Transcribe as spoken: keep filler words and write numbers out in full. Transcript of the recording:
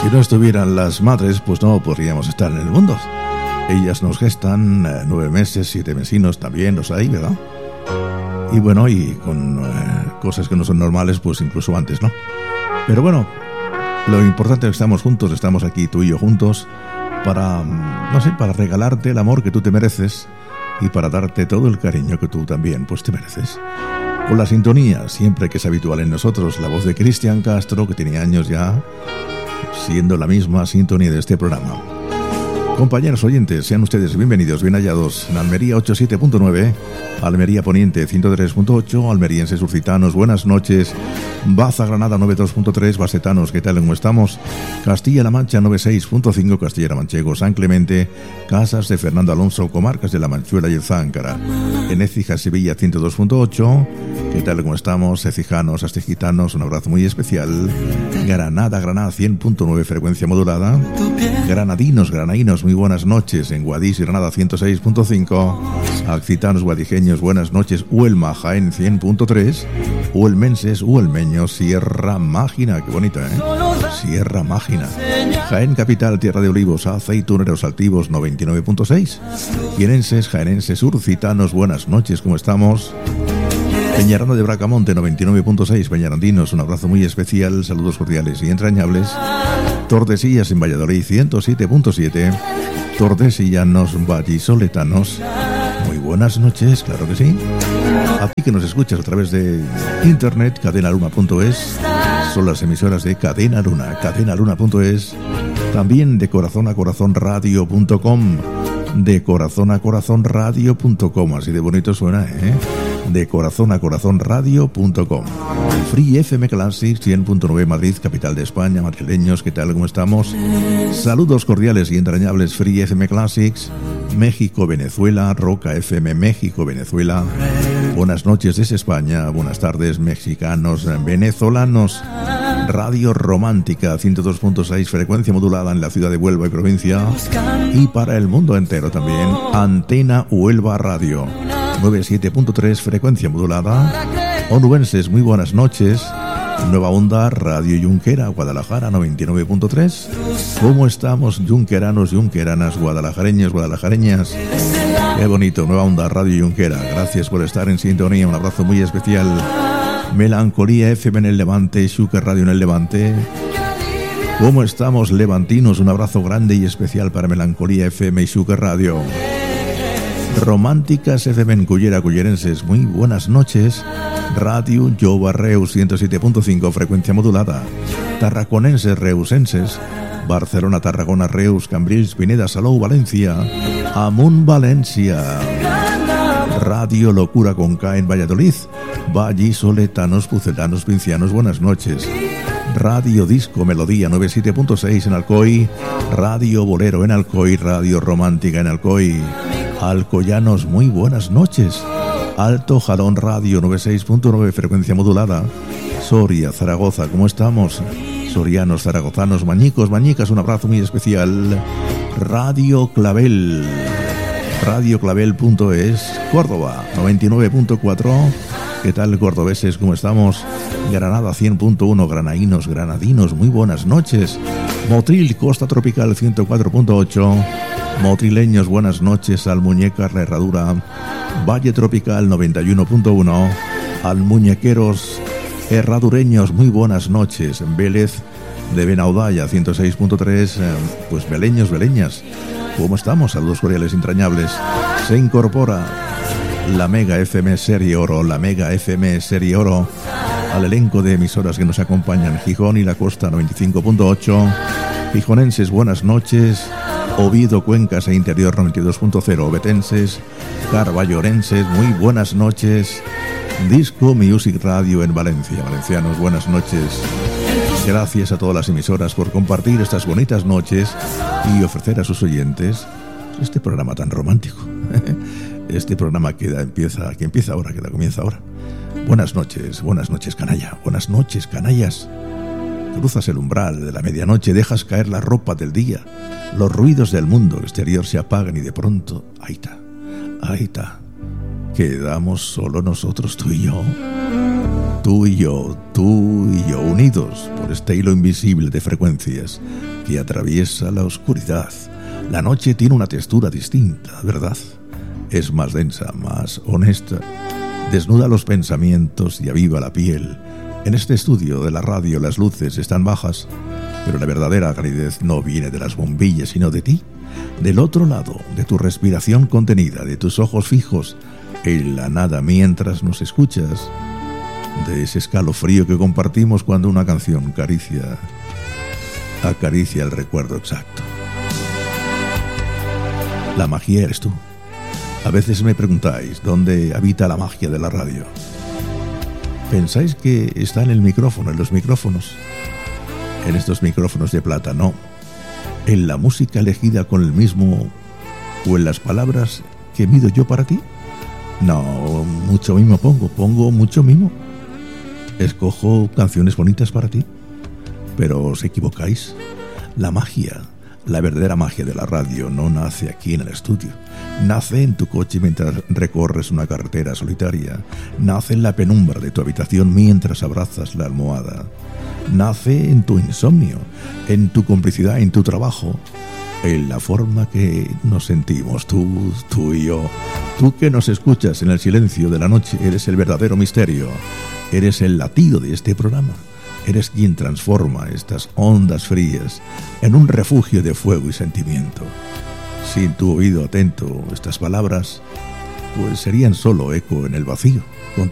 Si no estuvieran las madres, pues no podríamos estar en el mundo. Ellas nos gestan eh, nueve meses, siete mesinos también los hay, ¿verdad? Y bueno, y con eh, cosas que no son normales, pues incluso antes, ¿no? Pero bueno, lo importante es que estamos juntos, estamos aquí tú y yo juntos para, no sé, para regalarte el amor que tú te mereces y para darte todo el cariño que tú también, pues te mereces. Con la sintonía, siempre que es habitual en nosotros, la voz de Cristian Castro, que tiene años ya siendo la misma sintonía de este programa. Compañeros oyentes, sean ustedes bienvenidos, bien hallados en Almería ochenta y siete punto nueve, Almería Poniente ciento tres punto ocho, almerienses surcitanos, buenas noches, Baza Granada noventa y dos punto tres, basetanos, ¿qué tal? ¿Cómo estamos? Castilla-La Mancha noventa y seis punto cinco, Castilla-La Manchego, San Clemente, Casas de Fernando Alonso, Comarcas de La Manchuela y el Záncara, en Écija, Sevilla ciento dos punto ocho, ¿qué tal? ¿Cómo estamos? Ecijanos, astejitanos, un abrazo muy especial, Granada, Granada cien punto nueve, frecuencia modulada, Granadinos, Granainos, muy buenas noches, en Guadix y Granada ciento seis punto cinco, Accitanos, Guadijeños, buenas noches, Huelma, Jaén cien punto tres, Huelmenses, Huelmeños, Sierra Mágina, qué bonita, ¿eh? Sierra Mágina, Jaén Capital, Tierra de Olivos, Aceituneros Altivos noventa y nueve punto seis, Jienenses, Jaenenses, Surcitanos, buenas noches, ¿cómo estamos? Peñaranda de Bracamonte noventa y nueve punto seis, Peñarandinos, un abrazo muy especial, saludos cordiales y entrañables. Tordesillas en Valladolid ciento siete punto siete, Tordesillanos, vallisoletanos, muy buenas noches, claro que sí. A ti que nos escuchas a través de internet, cadena luna punto es, son las emisoras de Cadena Luna, cadena luna punto es, también de corazón a corazón radio punto com, de corazón a corazón radio punto com, así de bonito suena, ¿eh? De corazón a corazón radio punto com. Free F M Classic cien punto nueve Madrid, capital de España, madrileños, ¿qué tal? ¿Cómo estamos? Saludos cordiales y entrañables, Free F M Classics, México, Venezuela, Roca F M México, Venezuela. Buenas noches desde España, buenas tardes mexicanos, venezolanos. Radio Romántica ciento dos punto seis, frecuencia modulada en la ciudad de Huelva y provincia, y para el mundo entero también, Antena Huelva Radio noventa y siete punto tres, frecuencia modulada. Onubenses, muy buenas noches. Nueva Onda, Radio Yunquera, Guadalajara noventa y nueve punto tres. ¿Cómo estamos, yunqueranos, yunqueranas, guadalajareños, guadalajareñas? Qué bonito, Nueva Onda, Radio Yunquera. Gracias por estar en sintonía, un abrazo muy especial. Melancolía F M en el Levante, Xúquer Radio en el Levante. ¿Cómo estamos, levantinos? Un abrazo grande y especial para Melancolía F M y Xúquer Radio. Románticas F M en Cullera, cullerenses, muy buenas noches. Radio Jova Reus ciento siete punto cinco, frecuencia modulada. Tarraconenses, reusenses, Barcelona, Tarragona, Reus, Cambrils, Pineda, Salou, Valencia, Amunt, Valencia. Radio Locura con K en Valladolid, vallisoletanos, pucelanos, pincianos, buenas noches. Radio Disco Melodía noventa y siete punto seis en Alcoy, Radio Bolero en Alcoy, Radio Romántica en Alcoy. Alcoyanos, muy buenas noches. Alto Jalón Radio noventa y seis punto nueve, frecuencia modulada. Soria, Zaragoza, ¿cómo estamos? Sorianos, zaragozanos, mañicos, mañicas, un abrazo muy especial. Radio Clavel, radio clavel punto es, Córdoba noventa y nueve punto cuatro. ¿Qué tal, cordobeses? ¿Cómo estamos? Granada cien punto uno, granainos, granadinos, muy buenas noches. Motril, Costa Tropical ciento cuatro punto ocho. Motrileños, buenas noches. Almuñecas, La Herradura, Valle Tropical noventa y uno punto uno. Almuñequeros, herradureños, muy buenas noches. Vélez de Benaudalla ciento seis punto tres. Pues beleños, beleñas, ¿cómo estamos? Saludos cordiales entrañables. Se incorpora la Mega F M Serie Oro, la Mega F M Serie Oro, al elenco de emisoras que nos acompañan. Gijón y la Costa noventa y cinco punto ocho. Gijonenses, buenas noches. Oviedo, Cuencas e Interior noventa y dos punto cero. Ovetenses, carballorenses, muy buenas noches. Disco Music Radio en Valencia. Valencianos, buenas noches. Gracias a todas las emisoras por compartir estas bonitas noches y ofrecer a sus oyentes este programa tan romántico. Este programa que da, empieza, que empieza ahora, que da, comienza ahora. Buenas noches, buenas noches, canalla. Buenas noches, canallas. Cruzas el umbral de la medianoche, dejas caer la ropa del día. Los ruidos del mundo exterior se apagan y de pronto, ahí está, ahí está. Quedamos solo nosotros, tú y yo. Tú y yo, tú y yo, unidos por este hilo invisible de frecuencias que atraviesa la oscuridad. La noche tiene una textura distinta, ¿verdad? Es más densa, más honesta, desnuda los pensamientos y aviva la piel. En este estudio de la radio las luces están bajas, pero la verdadera calidez no viene de las bombillas, sino de ti, del otro lado, de tu respiración contenida, de tus ojos fijos en la nada mientras nos escuchas, de ese escalofrío que compartimos cuando una canción caricia, acaricia el recuerdo exacto. La magia eres tú. A veces me preguntáis dónde habita la magia de la radio. ¿Pensáis que está en el micrófono, en los micrófonos? En estos micrófonos de plata, no. En la música elegida con el mismo, o en las palabras que mido yo para ti. No, mucho mimo pongo, pongo mucho mimo. Escojo canciones bonitas para ti. Pero os equivocáis. La magia, la verdadera magia de la radio no nace aquí en el estudio. Nace en tu coche mientras recorres una carretera solitaria. Nace en la penumbra de tu habitación mientras abrazas la almohada. Nace en tu insomnio, en tu complicidad, en tu trabajo, en la forma que nos sentimos, tú, tú y yo. Tú que nos escuchas en el silencio de la noche, eres el verdadero misterio. Eres el latido de este programa. Eres quien transforma estas ondas frías en un refugio de fuego y sentimiento. Sin tu oído atento, estas palabras pues serían solo eco en el vacío.